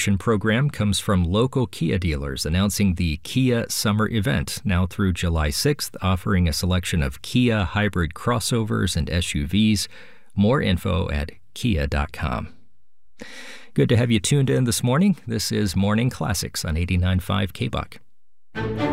information program comes from local Kia dealers announcing the Kia Summer Event now through July 6th, offering a selection of Kia hybrid crossovers and SUVs. More info at kia.com. Good to have you tuned in this morning. This is Morning Classics on 89.5 KBUK.